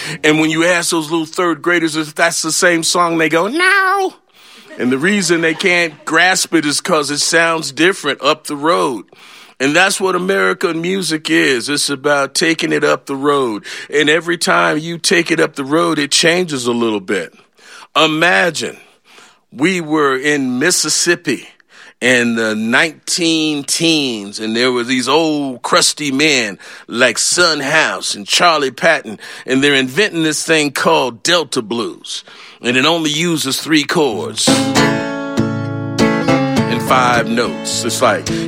And when you ask those little third graders if that's the same song, they go, no. And the reason they can't grasp it is because it sounds different up the road. And that's what American music is. It's about taking it up the road. And every time you take it up the road, it changes a little bit. Imagine we were in Mississippi in the 19-teens, and there were these old crusty men like Son House and Charlie Patton, and they're inventing this thing called Delta Blues. And it only uses 3 chords and 5 notes. It's like,